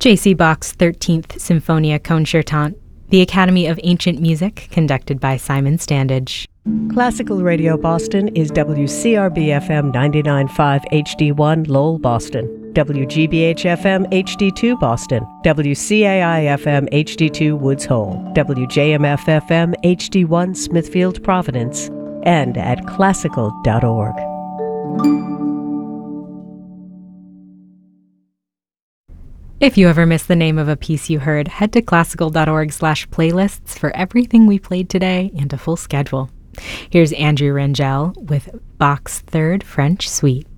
J.C. Bach's 13th Symphonia Concertante, the Academy of Ancient Music, conducted by Simon Standage. Classical Radio Boston is WCRB-FM 99.5 HD1 Lowell, Boston, WGBH-FM HD2 Boston, WCAI-FM HD2 Woods Hole, WJMF-FM HD1 Smithfield, Providence, and at classical.org. If you ever missed the name of a piece you heard, head to classical.org/playlists for everything we played today and a full schedule. Here's Andrew Rangel with Bach's Third French Suite.